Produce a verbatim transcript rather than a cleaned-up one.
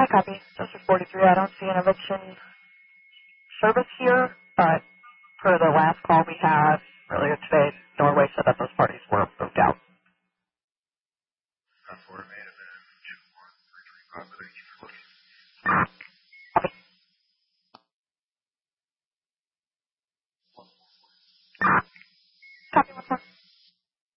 copy. District forty-three, I don't see an eviction service here, but per the last call we had earlier today, Norway said that those parties were moved out. Four made it, two, one, three, three, five,